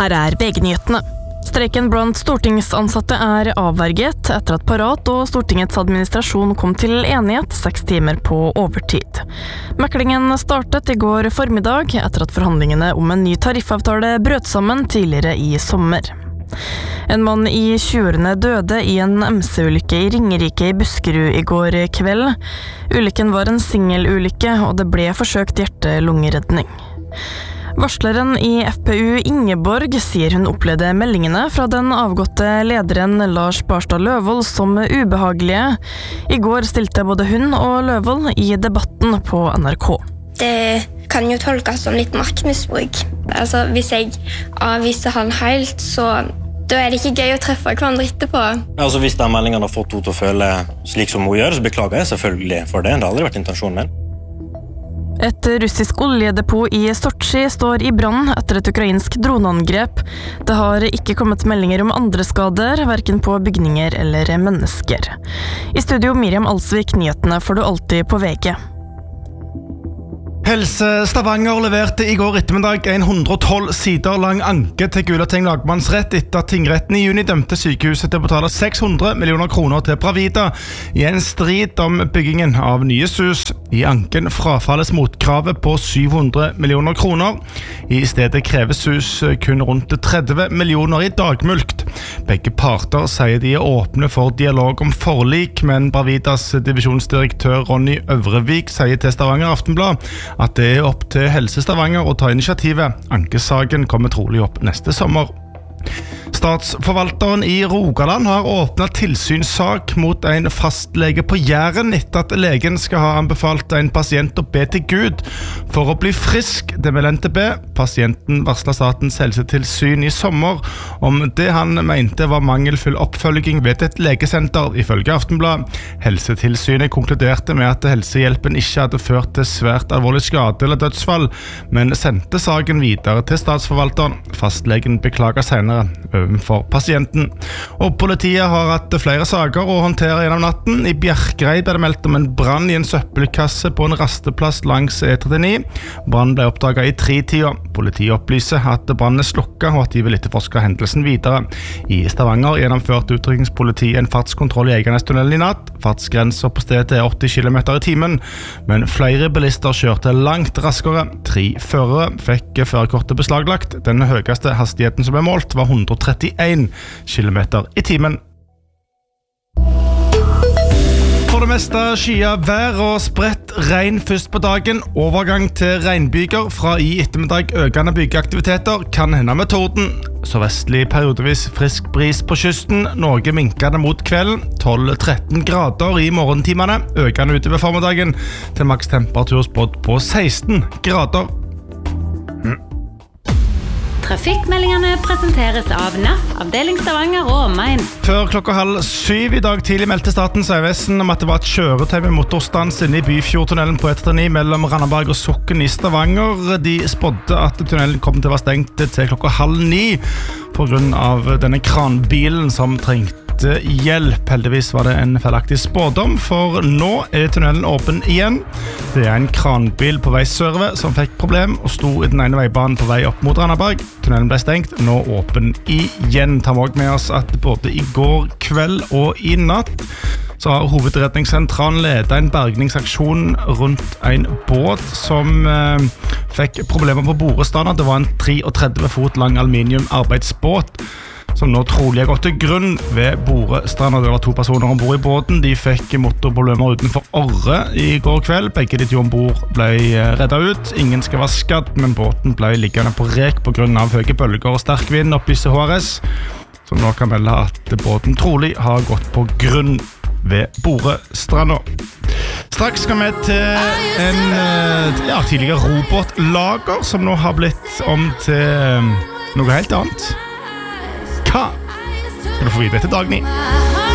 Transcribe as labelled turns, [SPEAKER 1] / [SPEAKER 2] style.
[SPEAKER 1] Her VG-nyhetene. Streiken blant stortingsansatte avverget etter at Parat og Stortingets administrasjon kom til enighet 6 timer på overtid. Meklingen startet i går formiddag etter at forhandlingene om en ny tariffavtale brøt sammen tidligere i sommer. En mann i 20-årene døde i en MC-ulykke i Ringerike i Buskerud i går kveld. Ulykken var en singelulykke, og det ble forsøkt hjerte-lungeredning. Varsleren i FPU Ingeborg sier hun opplevde meldingene fra den avgåtte lederen Lars Barstad Løvold som ubehagelige. I går stilte både hun og Løvold i debatten på NRK.
[SPEAKER 2] Det kan jo tolkes som litt maktmisbruk. Altså, hvis jeg avviser han helt, så da det ikke gøy å treffe hverandre etterpå.
[SPEAKER 3] Altså, hvis den meldingen har fått henne til å føle slik som hun gjør, så beklager jeg selvfølgelig for det. Det har aldri vært intensjonen min.
[SPEAKER 1] Et russisk oljedepot i Sotsji står i brann etter et ukrainsk droneangrep. Det har ikke kommet meldinger om andre skader, hverken på bygninger eller mennesker. I studio Miriam Alsvik, nyhetene får du alltid på VG.
[SPEAKER 4] Helse Stavanger leverte i går ettermiddag en 112 sider lang anke til Gulating lagmannsrett etter at tingretten i juni dømte sykehuset til å betale 600 millioner kroner til Bravida i en strid om byggingen av nye SUS. I anken frafalles motkravet på 700 millioner kroner. I stedet krever SUS kun rundt 30 millioner i dagmulkt. Begge parter sier de åpne for dialog om forlik, men Bravidas divisjonsdirektør Ronny Øvrevik sier til Stavanger Aftenblad at det opp til Helse Stavanger å ta initiativet. Ankesaken kommer trolig opp neste sommer. Statsforvalteren i Rogaland har åpnet tilsynssak mot en fastlege på Jæren etter at legen skal ha anbefalt en pasient å be til Gud for å bli frisk. Det vil NTB. Pasienten varslet Statens helsetilsyn i sommer om det han mente var mangelfull oppfølging ved et legesenter, ifølge Aftenblad. Helsetilsynet konkluderte med at helsehjelpen ikke hadde ført til svært alvorlig skade eller dødsfall, men sendte saken videre til statsforvalteren. Fastlegen beklager senere for pasienten. Og politiet har hatt flere saker å håndtere gjennom natten. I Bjerkreim ble det meldt om en brann i en søppelkasse på en rasteplass langs E39. Brann ble oppdaget i 3-tida. Politiet opplyser at brannen slukket og at de vil etterforske hendelsen videre. I Stavanger gjennomførte utrykningspolitiet en fartskontroll i Eiganestunnelen i natt. Fartsgrensen på stedet 80 km i timen, men flere bilister kjørte langt raskere. 3 førere fikk førerkortet beslaglagt. Den høyeste hastigheten som ble målt var 131 km i timen. For det meste skyet vær og spredt regn først på dagen. Overgang til regnbyger fra i ettermiddag. Økende byggeaktiviteter kan hende med torden. Så vestlig periodevis frisk bris på kysten. Noe minkende mot kvelden. 12-13 grader i morgentimene. Økende utover formiddagen til maks temperatur spådd på 16 grader.
[SPEAKER 5] Trafikkmeldingene presenteres av NAF, avdeling Stavanger og omegn.
[SPEAKER 4] Før 6:30 i dag tidlig meldte Statens vegvesen om at det var et kjøretøy med motorstans inne i Byfjordtunnelen på E39 mellom Randaberg og Sokken i Stavanger. De spådde at tunnelen kom til å være stengt til 9:30 på grunn av denne kranbilen som trengte hjelp. Heldigvis var det en feilaktig spådom, for nå tunnelen åpen igjen. Det en kranbil på vei sørover som fikk problem og sto i den ene veibanen på vei opp mot Randaberg. Tunnelen ble stengt, nå åpen igjen. Tar vi også med oss at både i går kveld og i natt så har Hovedredningssentralen ledet en bergningsaksjon rundt en båt som fikk problemer på borestanden. Det var en 33 fot lang aluminiumarbeidsbåt som nå trolig har gått til grunn ved Borestranda. Det var 2 personer ombord i båten. De fikk motorproblemer utenfor Orre i går kveld. Begge de 2 ombord ble reddet ut. Ingen skal være skadd, men båten ble liggende på rek på grunn av høye bølger og sterk vind, opplyser HRS. Så nå kan melde at båten trolig har gått på grunn ved Borestranda. Straks skal vi til en tidligere robotlager som nå har blitt om til noe helt annet. Hva skal du få vite etter dag 9?